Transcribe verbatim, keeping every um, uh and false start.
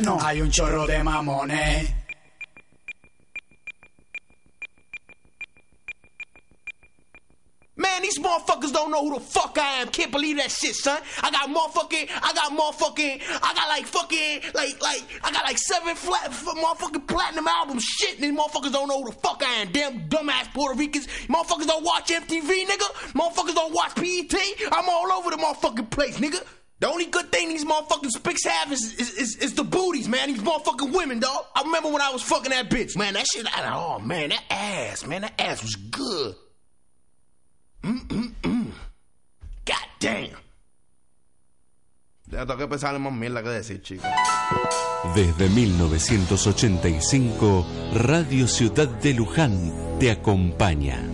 infierno. Hay un chorro de mamones. Man, these motherfuckers don't know who the fuck I am. Can't believe that shit, son. I got motherfucking, I got motherfucking, I got like fucking, like, like, I got like seven flat, motherfucking platinum albums. Shit, and these motherfuckers don't know who the fuck I am. Damn dumbass Puerto Ricans. Motherfuckers don't watch M T V, nigga. Motherfuckers don't watch P E T. I'm all over the motherfucking place, nigga. The only good thing these motherfucking spics have is, is, is, is the booties, man. These motherfucking women, dog. I remember when I was fucking that bitch. Man, that shit, oh, man, that ass, man, that ass was good. Mm-mm-mm. God damn. Ya tengo que pensar en más mierda que decir, chicos. Desde mil novecientos ochenta y cinco, Radio Ciudad de Luján te acompaña.